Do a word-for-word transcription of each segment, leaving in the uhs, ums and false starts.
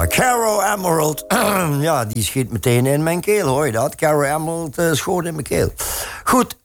Ja, Caro Emerald. Ja, die schiet meteen in mijn keel, hoor je dat? Caro Emerald uh, schoot in mijn keel. Goed,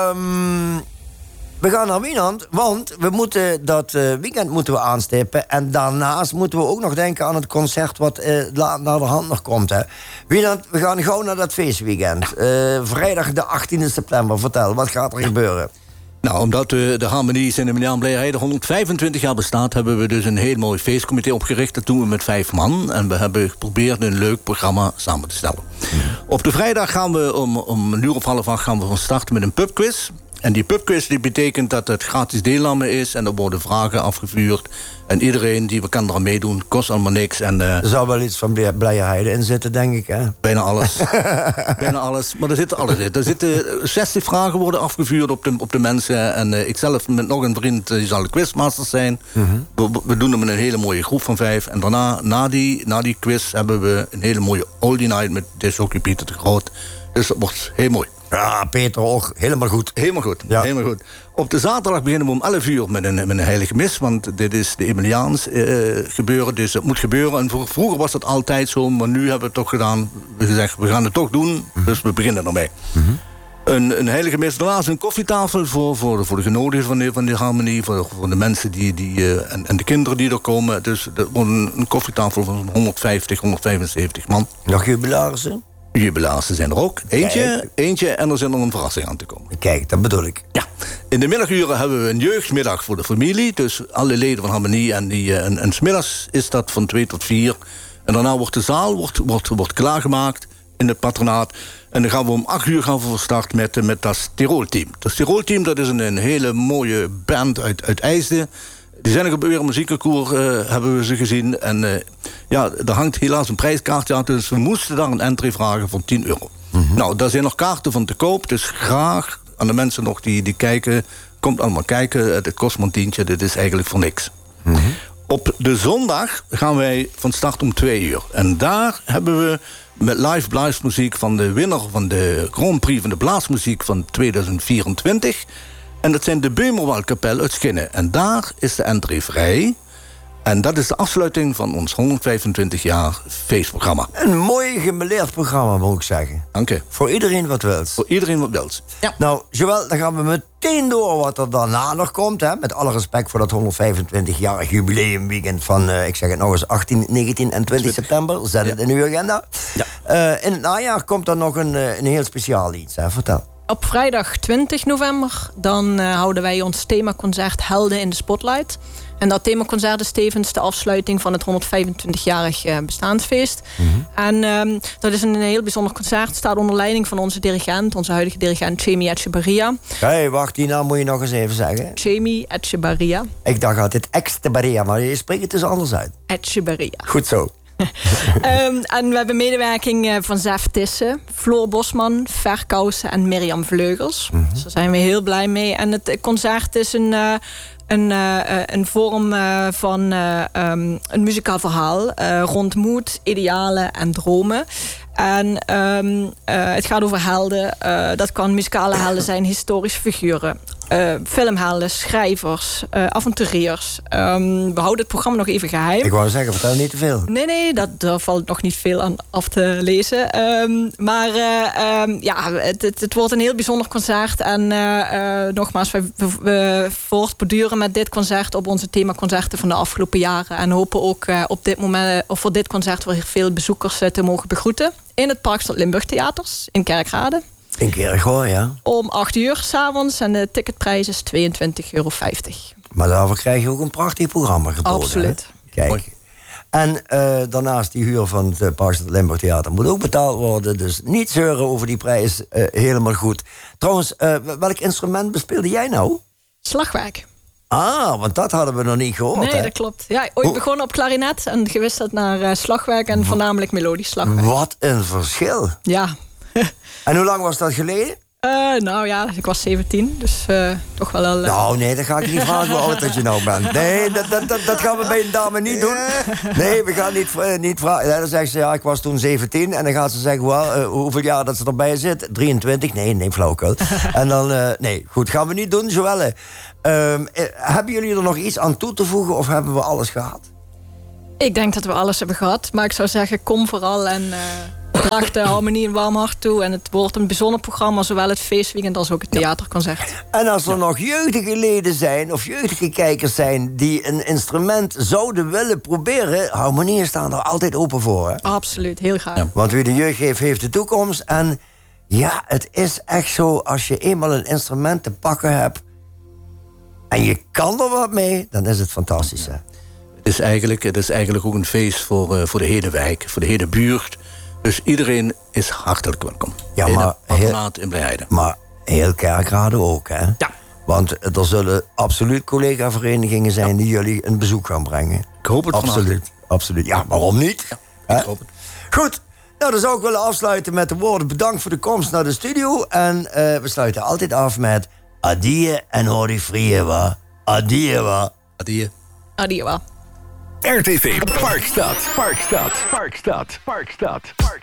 um, we gaan naar Wienand, want we moeten dat uh, weekend moeten we aanstippen. En daarnaast moeten we ook nog denken aan het concert wat uh, naar de hand nog komt. Hè. Wienand, we gaan gauw naar dat feestweekend. Uh, vrijdag de achttiende september. Vertel, wat gaat er gebeuren? Nou, omdat de, de Harmonie Sint-Emiliaan Blijheid honderdvijfentwintig jaar bestaat, hebben we dus een heel mooi feestcomité opgericht. Dat doen we met vijf man. En we hebben geprobeerd een leuk programma samen te stellen. Mm. Op de vrijdag gaan we om, om een uur of half acht gaan we van starten met een pubquiz. En die pubquiz die betekent dat het gratis deelname is. En er worden vragen afgevuurd. En iedereen die we kan eraan meedoen, kost allemaal niks. En, uh, er zal wel iets van Blijerheide in zitten, denk ik, hè? Bijna alles. Bijna alles. Maar er zitten alles in. Er zitten zestig vragen worden afgevuurd op de, op de mensen. En uh, ik zelf met nog een vriend, die zal de quizmaster zijn. Mm-hmm. We, we doen hem met een hele mooie groep van vijf. En daarna, na die, na die quiz, hebben we een hele mooie oldie night met disjockey Pieter de Groot. Dus dat wordt heel mooi. Ja, Peter ook. Helemaal goed. Helemaal goed. Ja. Helemaal goed. Op de zaterdag beginnen we om elf uur met een, met een heilige mis. Want dit is de Emiliaans uh, gebeuren. Dus het moet gebeuren. En voor, vroeger was dat altijd zo. Maar nu hebben we het toch gedaan. We gezegd, we gaan het toch doen. Mm-hmm. Dus we beginnen ermee. Mm-hmm. Een, een heilige mis. Daarnaast een koffietafel voor, voor, voor de genodigden van de, van de Harmonie. Voor, voor de mensen die, die, uh, en, en de kinderen die er komen. Dus er wordt een, een koffietafel van honderdvijftig, honderdvijfenzeventig man. Nog jubilarissen? Jubilarissen zijn er ook. Eentje, eentje en er zijn er een verrassing aan te komen. Kijk, dat bedoel ik. Ja. In de middaguren hebben we een jeugdmiddag voor de familie. Dus alle leden van Harmonie. En, die, en, en 's middags is dat van twee tot vier. En daarna wordt de zaal wordt, wordt, wordt klaargemaakt in het patronaat. En dan gaan we om acht uur gaan we van start met, met dat Tirol-team. Dat Tirol-team dat is een, een hele mooie band uit, uit IJsden. Die zijn ook weer een muziekconcours, uh, hebben we ze gezien. En uh, ja, er hangt helaas een prijskaartje aan. Dus we moesten daar een entry vragen voor tien euro. Mm-hmm. Nou, daar zijn nog kaarten van te koop. Dus graag aan de mensen nog die, die kijken. Komt allemaal kijken. Het kost maar een tientje. Dit is eigenlijk voor niks. Mm-hmm. Op de zondag gaan wij van start om twee uur. En daar hebben we met live bluesmuziek van de winnaar van de Grand Prix van de blaasmuziek van tweeduizend vierentwintig... En dat zijn de Beumerwaldkapel uit Schinnen. En daar is de entree vrij. En dat is de afsluiting van ons honderdvijfentwintig jaar feestprogramma. Een mooi gemeleerd programma, moet ik zeggen. Dank je. Voor iedereen wat wils. Voor iedereen wat wils. Ja. Nou, Joël, dan gaan we meteen door wat er daarna nog komt. Hè? Met alle respect voor dat honderdvijfentwintig-jarig jubileumweekend van, uh, ik zeg het nog eens, achttien, negentien en twintig september. Zet het ja. in uw agenda. Ja. Uh, in het najaar komt er nog een, een heel speciaal iets. Hè? Vertel. Op vrijdag twintig november dan uh, houden wij ons themaconcert Helden in de Spotlight. En dat themaconcert is tevens de afsluiting van het honderdvijfentwintig-jarig uh, bestaansfeest. Mm-hmm. En um, dat is een heel bijzonder concert. Het staat onder leiding van onze dirigent, onze huidige dirigent Jamie Etchebarria. Hé, hey, wacht, die naam moet je nog eens even zeggen. Jamie Etchebarria. Ik dacht altijd Etchebarria, maar je spreekt het dus anders uit. Etchebarria. Goed zo. um, en we hebben medewerking uh, van Zef Tissen, Floor Bosman, Ver Kousen en Mirjam Vleugels. Mm-hmm. Dus daar zijn we heel blij mee. En het concert is een, uh, een, uh, een vorm uh, van uh, um, een muzikaal verhaal uh, rond moed, idealen en dromen. En um, uh, het gaat over helden. Uh, dat kan muzikale helden zijn, historische figuren. Uh, filmhelden, schrijvers, uh, avonturiers. Um, we houden het programma nog even geheim. Ik wou zeggen, vertel niet te veel. Nee, nee, dat, daar valt nog niet veel aan af te lezen. Um, maar uh, um, ja, het, het, het wordt een heel bijzonder concert. En uh, uh, nogmaals, we, we, we voortborduren met dit concert op onze themaconcerten van de afgelopen jaren. En hopen ook uh, op dit moment, of voor dit concert weer veel bezoekers uh, te mogen begroeten. In het Parkstad Limburg Theaters in Kerkrade. In Kerkrade, ja. Om acht uur 's avonds en de ticketprijs is tweeëntwintig euro vijftig. Maar daarvoor krijg je ook een prachtig programma geboden. Absoluut. Hè? Kijk. Mooi. En uh, daarnaast die huur van het Parkstad Limburg Theater moet ook betaald worden. Dus niet zeuren over die prijs, uh, helemaal goed. Trouwens, uh, welk instrument bespeelde jij nou? Slagwerk. Ah, want dat hadden we nog niet gehoord. Nee, hè? dat klopt. Ja, ooit oh. begonnen op klarinet en gewisseld naar uh, slagwerk en voornamelijk melodisch slagwerk. Wat een verschil. Ja. En hoe lang was dat geleden? Uh, nou ja, ik was zeventien, dus uh, toch wel al... Uh... Nou, nee, dan ga ik niet vragen hoe oud dat je nou bent. Nee, dat, dat, dat, dat gaan we bij een dame niet doen. Nee, we gaan niet, uh, niet vragen. Ja, dan zegt ze, ja, ik was toen zeventien. En dan gaat ze zeggen, well, uh, hoeveel jaar dat ze erbij zit? drieëntwintig? Nee, nee, flauwekul. En dan, uh, nee, goed, gaan we niet doen, Joelle. Uh, hebben jullie er nog iets aan toe te voegen of hebben we alles gehad? Ik denk dat we alles hebben gehad. Maar ik zou zeggen, kom vooral en uh, draag de harmonie en warm hart toe. En het wordt een bijzonder programma, zowel het feestweekend als ook het theaterconcert. En als er ja. nog jeugdige leden zijn of jeugdige kijkers zijn die een instrument zouden willen proberen, harmonieën staan er altijd open voor. Hè? Absoluut, heel graag. Ja. Want wie de jeugd geeft, heeft de toekomst. En ja, het is echt zo, als je eenmaal een instrument te pakken hebt en je kan er wat mee, dan is het fantastisch. Hè? Het is eigenlijk, het is eigenlijk ook een feest voor, uh, voor de hele wijk, voor de hele buurt. Dus iedereen is hartelijk welkom. Ja, in maar het patronaat in Blijheide. Maar heel Kerkrade ook, hè? Ja. Want er zullen absoluut collega-verenigingen zijn ja. die jullie een bezoek gaan brengen. Ik hoop het absoluut, vanavond. absoluut. Ja, waarom niet? Ja, ik hoop het. Goed, nou dan zou ik willen afsluiten met de woorden bedankt voor de komst naar de studio. En uh, we sluiten altijd af met adie en hori friewa. Adie wa. Adie. Adie wa. R T V Parkstad. Parkstad. Parkstad. Parkstad. Parkstad.